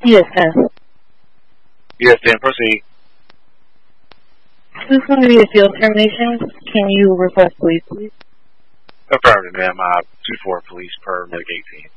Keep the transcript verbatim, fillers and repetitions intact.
Yes, sir. Yes, then proceed. This is going to be a field termination. Can you request police, please? Affirmative, ma'am. Uh, two four police per Medicaid team.